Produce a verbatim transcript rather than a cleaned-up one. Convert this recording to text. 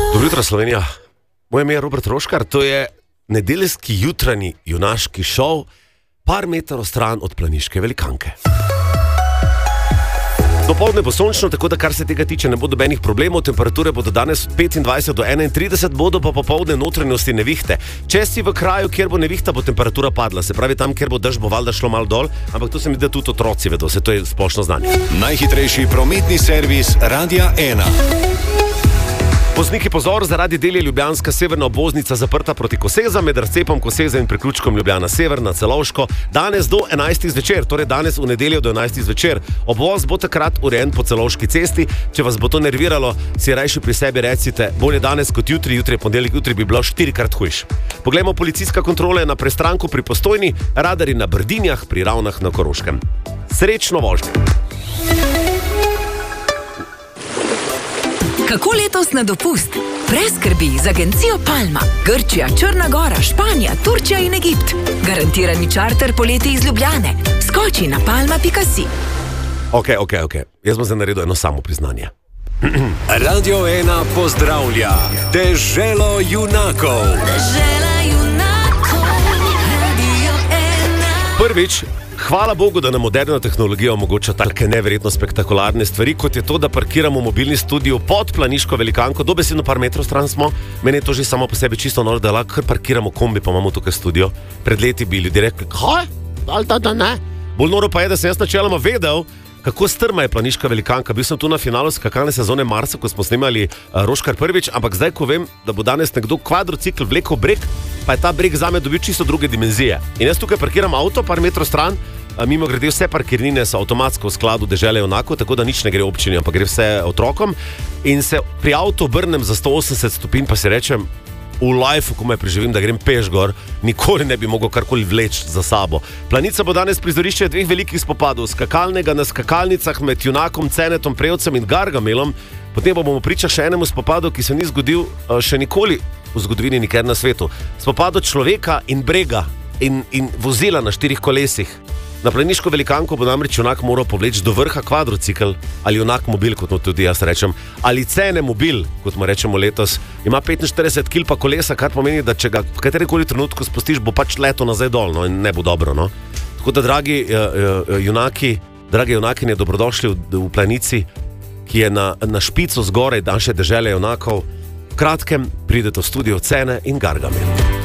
Dobro jutro, Slovenija. Moje ime je Robert Roškar, to je nedeljski jutranji junaški šov, par metrov stran od planiške velikanke. Dopoldne bo sončno, tako da kar se tega tiče ne bo nobenih problemov, temperature bodo danes od petindvajset do enaintrideset, bodo pa popoldne notranjosti nevihte. Če si v kraju, kjer bo nevihta, bo temperatura padla, se pravi tam, kjer bo dež, bo valjda šlo malo dol, ampak to se mi da tudi otroci vedo, se to je splošno znanje. Najhitrejši prometni servis Radia ena. Vozniki pozor, zaradi del je ljubljanska severna obvoznica zaprta proti Koseza, med razcepom Koseza in priključkom Ljubljana Sever na Celovško, danes do enajstih zvečer, torej danes v nedeljo do enajstih zvečer. Obvoz bo takrat urejen po Celovški cesti, če vas bo to nerviralo, si rajši pri sebi recite, bolje danes kot jutri, jutri je ponedeljek, jutri bi bilo štirikrat hujš. Poglejmo policijska kontrola na Prestranku pri Postojni, radari na Brdinjah pri Ravnah na Koroškem. Srečno vožnjo! Kako letos na dopust? Brez skrbi z agencijo Palma. Grčija, Črna Gora, Španija, Turčija in Egipt. Garantirani čarter poleti iz Ljubljane. Skoči na palma pika si. Ok, ok, ok. Jaz bom zdaj naredil eno samo priznanje. Radio ena pozdravlja Deželo junakov. Dežela junakov, Radio ena. Prvič, hvala Bogu, da nam moderna tehnologija omogoča take neverjetno spektakularne stvari, kot je to, da parkiramo mobilni studio pod planiško velikanko, dobesedno par metrov stran smo. Meni je to že samo po sebi čisto noro, da lahko parkiramo kombi, pa imamo tukaj studio. Pred leti bi ljudje rekli, kaj? Ali da, da ne? Bolj noro pa je, da sem jaz načeloma vedel, kako strma je planiška velikanka. Bil sem tu na finalu skakalne sezone Marsa, ko smo snemali uh, Roškar prvič, ampak zdaj, ko vem, da bo danes nekdo kvadrocikl vlekel breg, pa je ta breg zame dobil čisto druge dimenzije. In jaz tukaj parkiram avto par metrov stran, uh, mimo grede vse parkirnine so avtomatsko v skladu Dežele junakov, tako da nič ne gre občini, ampak gre vse otrokom. In se pri avtu obrnem za sto osemdeset stopinj, pa si rečem, v lifeu, ko me preživim, da grem peš gor, nikoli ne bi mogel karkoli vleči za sabo. Planica bo danes prizorišče dveh velikih spopadov, skakalnega na skakalnicah med junakom Cenetom, Prevcem in Gargamelom. Potem bomo priča še enemu spopadu, ki se ni zgodil še nikoli v zgodovini nikjer na svetu. Spopadu človeka in brega in, in vozila na štirih kolesih. Na planiško velikanko bo namreč junak moral povleči do vrha kvadrocikl ali junak mobil, kot mu tudi jaz rečem, ali cene mobil, kot mu rečemo letos. Ima petinštirideset kilogramov pa kolesa, kar pomeni, da če ga v katerikoli trenutku spustiš, bo pač leto nazaj dol, no, in ne bo dobro, no. Tako da, dragi uh, uh, junaki, drage junakinje, dobrodošli v, v planici, ki je na, na špico zgoraj naše dežele junakov. V kratkem pridete v studio Cene in Gargamel.